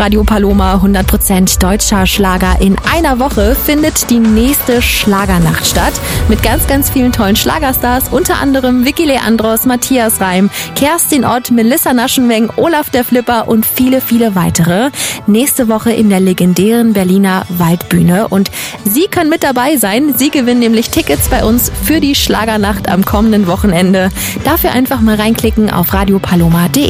Radio Paloma 100% deutscher Schlager. In einer Woche findet die nächste Schlagernacht statt. Mit ganz, ganz vielen tollen Schlagerstars. Unter anderem Vicky Leandros, Matthias Reim, Kerstin Ott, Melissa Naschenweng, Olaf der Flipper und viele, viele weitere. Nächste Woche in der legendären Berliner Waldbühne. Und Sie können mit dabei sein. Sie gewinnen nämlich Tickets bei uns für die Schlagernacht am kommenden Wochenende. Dafür einfach mal reinklicken auf radiopaloma.de.